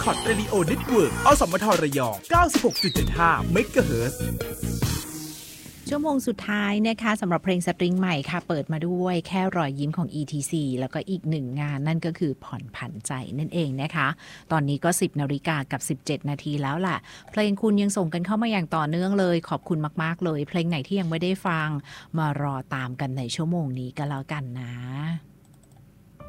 Record Radio Network อสมทระยอง 96.75 เมกะเฮิรตซ์ชั่วโมงสุดท้ายนะคะสำหรับเพลงสตริงใหม่ค่ะเปิดมาด้วยแค่รอยยิ้มของ ETC แล้วก็อีกหนึ่งงานนั่นก็คือผ่อนผันใจนั่นเองนะคะตอนนี้ก็ 10 นาฬิกากับ 17 นาทีแล้วล่ะเพลงคุณยังส่งกันเข้ามาอย่างต่อเนื่องเลยขอบคุณมากๆเลยเพลงไหนที่ยังไม่ได้ฟังมารอตามกันในชั่วโมงนี้ก็แล้วกันนะ